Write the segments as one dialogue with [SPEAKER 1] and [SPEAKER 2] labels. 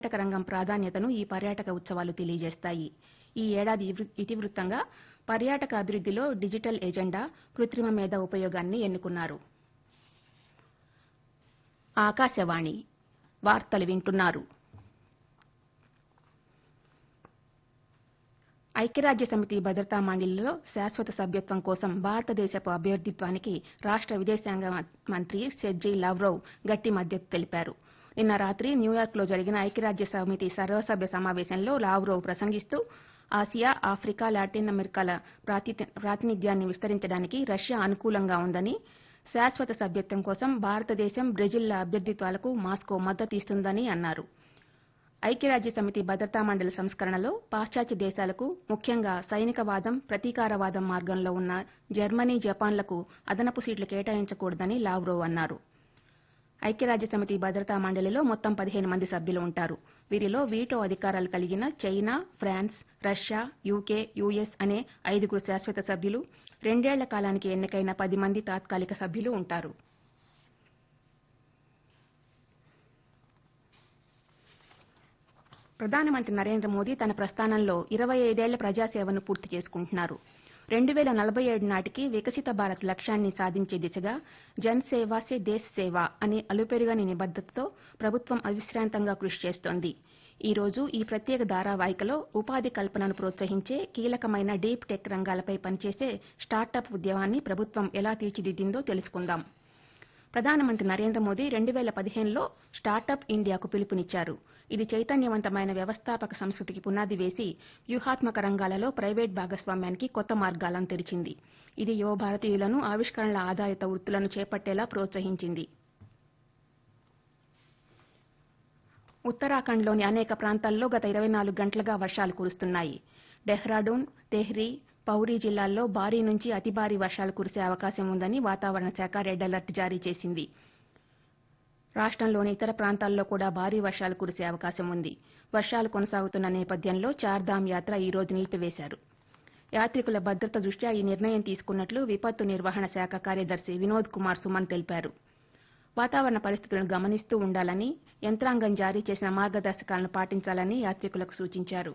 [SPEAKER 1] పర్యాటక రంగం ప్రాధాన్యతను ఈ పర్యాటక ఉత్సవాలు తెలియజేస్తాయి. ఈ ఏడాది ఇతివృత్తంగా పర్యాటక అభివృద్ధిలో డిజిటల్ ఎజెండా, కృత్రిమ మేధ ఉపయోగాన్ని ఎన్నుకున్నారు. ఆకాశవాణి వార్తలు వింటున్నారు. ఐక్యరాజ్యసమితి భద్రతా మండలిలో శాశ్వత సభ్యత్వం కోసం భారతదేశపు అభ్యర్థిత్వానికి రాష్ట్ర విదేశాంగ మంత్రి సెర్జీ లావ్రోవ్ గట్టి మద్దతు తెలిపారు. నిన్న రాత్రి న్యూయార్క్లో జరిగిన ఐక్యరాజ్యసమితి సర్వసభ్య సమావేశంలో లావ్రోవ్ ప్రసంగిస్తూ ఆసియా, ఆఫ్రికా, లాటిన్ అమెరికాల ప్రాతినిధ్యాన్ని విస్తరించడానికి రష్యా అనుకూలంగా ఉందని, శాశ్వత సభ్యత్వం కోసం భారతదేశం, బ్రెజిల్ల అభ్యర్థిత్వాలకు మాస్కో మద్దతు ఇస్తుందని అన్నారు. ఐక్యరాజ్యసమితి భద్రతా మండలి సంస్కరణలో పాశ్చాత్య దేశాలకు, ముఖ్యంగా సైనికవాదం, ప్రతీకారవాదం మార్గంలో ఉన్న జర్మనీ, జపాన్లకు అదనపు సీట్లు కేటాయించకూడదని లావ్రోవ్ అన్నారు. ఐక్యరాజ్యసమితి భద్రతా మండలిలో మొత్తం 15 మంది సభ్యులు ఉంటారు. వీరిలో వీటో అధికారాలు కలిగిన China, France, Russia, UK, US అనే 5 శాశ్వత సభ్యులు, 2 ఏళ్ల కాలానికి ఎన్నికైన 10 మంది తాత్కాలిక సభ్యులు ఉంటారు. ప్రధానమంత్రి నరేంద్ర మోదీ తన ప్రస్థానంలో 25 ఏళ్ల ప్రజాసేవను పూర్తి చేసుకుంటున్నారు. 2047 నాటికి వికసిత భారత్ లక్ష్యాన్ని సాధించే దిశగా జన్ సేవా సే దేశ్ సేవా అనే అలుపెరుగని నిబద్దతతో ప్రభుత్వం అవిశ్రాంతంగా కృషి చేస్తోంది. ఈ రోజు ఈ ప్రత్యేక ధారావాహికలో ఉపాధి కల్పనను ప్రోత్సహించే కీలకమైన డీప్ టెక్ రంగాలపై పనిచేసే స్టార్టప్ ఉద్యమాన్ని ప్రభుత్వం ఎలా తీర్చిదిద్దిందో తెలుసుకుందాం. ప్రధానమంత్రి నరేంద్ర మోదీ 2015లో స్టార్టప్ ఇండియాకు పిలుపునిచ్చారు. ఇది చైతన్యవంతమైన వ్యవస్థాపక సంస్కృతికి పునాది వేసి వ్యూహాత్మక రంగాలలో ప్రైవేట్ భాగస్వామ్యానికి కొత్త మార్గాలను తెరిచింది. ఇది యువ భారతీయులను ఆవిష్కరణల ఆధారిత వృత్తులను చేపట్టేలా ప్రోత్సహించింది. ఉత్తరాఖండ్లోని అనేక ప్రాంతాల్లో గత 24 గంటలుగా వర్షాలు కురుస్తున్నాయి. డెహ్రాడూన్, తెహ్రీ, పౌరీ జిల్లాల్లో భారీ నుంచి అతి భారీ వర్షాలు కురిసే అవకాశం ఉందని వాతావరణ శాఖ రెడ్ అలర్ట్ జారీ చేసింది. రాష్ట్రంలోని ఇతర ప్రాంతాల్లో కూడా భారీ వర్షాలు కురిసే అవకాశం ఉంది. వర్షాలు కొనసాగుతున్న నేపథ్యంలో చార్ధామ్ యాత్ర ఈ రోజు నిలిపివేశారు. యాత్రికుల భద్రత దృష్ట్యా ఈ నిర్ణయం తీసుకున్నట్లు విపత్తు నిర్వహణ శాఖ కార్యదర్శి వినోద్ కుమార్ సుమన్ తెలిపారు. వాతావరణ పరిస్థితులను గమనిస్తూ ఉండాలని, యంత్రాంగం జారీ చేసిన మార్గదర్శకాలను పాటించాలని యాత్రికులకు సూచించారు.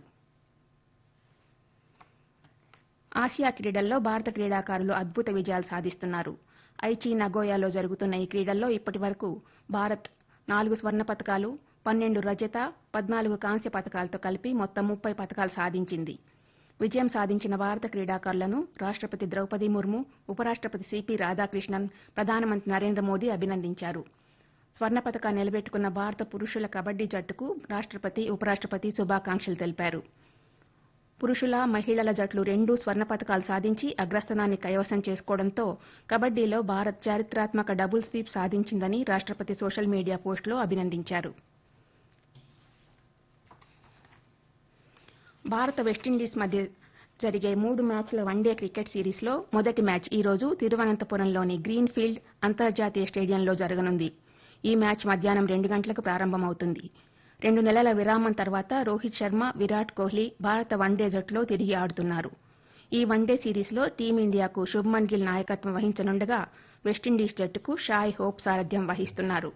[SPEAKER 1] ఆసియా క్రీడల్లో భారత క్రీడాకారులు అద్భుత విజయాలు సాధిస్తున్నారు. ఐచి నగోయాలో జరుగుతున్న ఈ క్రీడల్లో ఇప్పటి వరకు భారత్ 4 స్వర్ణ పతకాలు, 12 రజత, 14 కాంస్య పతకాలతో కలిపి మొత్తం 30 పతకాలు సాధించింది. విజయం సాధించిన భారత క్రీడాకారులను రాష్ట్రపతి ద్రౌపది ముర్ము, ఉపరాష్ట్రపతి సిపి రాధాకృష్ణన్, ప్రధానమంత్రి నరేంద్ర మోదీ అభినందించారు. స్వర్ణ పతకాన్ని నిలబెట్టుకున్న భారత పురుషుల కబడ్డీ జట్టుకు రాష్ట్రపతి, ఉపరాష్ట్రపతి శుభాకాంక్షలు తెలిపారు. పురుషుల, మహిళల జట్లు రెండూ స్వర్ణ పతకాలు సాధించి అగ్రస్థానాన్ని కైవసం చేసుకోవడంతో కబడ్డీలో భారత్ చారిత్రాత్మక డబుల్ స్వీప్ సాధించిందని రాష్ట్రపతి సోషల్ మీడియా పోస్టులో అభినందించారు. భారత వెస్టిండీస్ మధ్య జరిగే 3 మ్యాచ్ల వన్డే క్రికెట్ సిరీస్లో మొదటి మ్యాచ్ ఈ రోజు తిరువనంతపురంలోని గ్రీన్ ఫీల్డ్ అంతర్జాతీయ స్టేడియంలో జరగనుంది. ఈ మ్యాచ్ మధ్యాహ్నం 2 గంటలకు ప్రారంభమవుతుంది. 2 నెలల విరామం తర్వాత రోహిత్ శర్మ, విరాట్ కోహ్లీ భారత వన్డే జట్టులో తిరిగి ఆడుతున్నారు. ఈ వన్డే సిరీస్లో టీమిండియాకు శుభ్మన్ గిల్ నాయకత్వం వహించనుండగా వెస్టిండీస్ జట్టుకు షాయ్ హోప్ సారథ్యం వహిస్తున్నారు.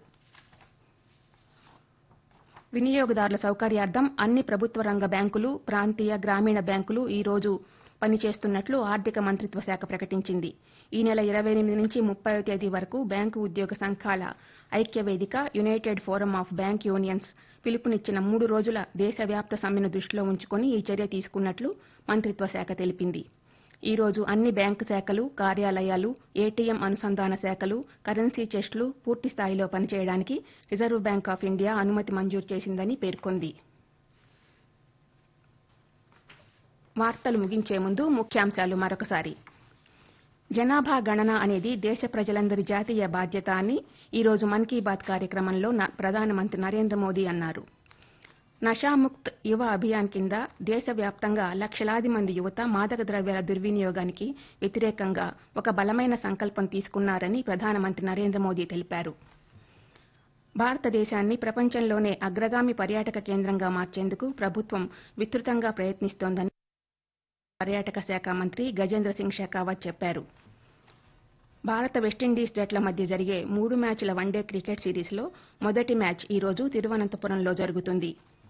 [SPEAKER 1] వినియోగదారుల సౌకర్యార్థం అన్ని ప్రభుత్వ రంగ బ్యాంకులు, ప్రాంతీయ, గ్రామీణ బ్యాంకులు ఈ రోజు పనిచేస్తున్నట్లు ఆర్థిక మంత్రిత్వ శాఖ ప్రకటించింది. ఈ నెల 28 నుంచి 30వ తేదీ వరకు బ్యాంకు ఉద్యోగ సంఘాల ఐక్యవేదిక, United forum of bank unions పిలుపునిచ్చిన 3 రోజుల దేశవ్యాప్త సమ్మెను దృష్టిలో ఉంచుకుని ఈ చర్య తీసుకున్నట్లు మంత్రిత్వ శాఖ తెలిపింది. ఈ రోజు అన్ని బ్యాంకు శాఖలు, కార్యాలయాలు, ఏటీఎం అనుసంధాన శాఖలు, కరెన్సీ చెస్టులు పూర్తి స్థాయిలో పనిచేయడానికి రిజర్వ్ బ్యాంక్ ఆఫ్ ఇండియా అనుమతి మంజూరు చేసిందని పేర్కొంది. వార్తలు ముగించే ముందు ముఖ్యాంశాలు మరొకసారి. జనాభా గణన అనేది దేశ ప్రజలందరి జాతీయ బాధ్యత అని ఈ రోజు మన్ కీ బాత్ కార్యక్రమంలో ప్రధానమంత్రి నరేంద్ర మోదీ అన్నారు. నషాముక్త్ యువ అభియాన్ కింద దేశవ్యాప్తంగా లక్షలాది మంది యువత మాదక ద్రవ్యాల దుర్వినియోగానికి వ్యతిరేకంగా ఒక బలమైన సంకల్పం తీసుకున్నారని ప్రధానమంత్రి నరేంద్ర మోదీ తెలిపారు. భారతదేశాన్ని ప్రపంచంలోనే అగ్రగామి పర్యాటక కేంద్రంగా మార్చేందుకు ప్రభుత్వం విస్తృతంగా ప్రయత్నిస్తోందని పర్యాటక శాఖ మంత్రి గజేంద్ర సింగ్ షెకావత్ చెప్పారు. భారత వెస్టిండీస్ జట్ల మధ్య జరిగే 3 మ్యాచ్ల వన్డే క్రికెట్ సిరీస్లో మొదటి మ్యాచ్ ఈ రోజు తిరువనంతపురంలో జరుగుతుంది.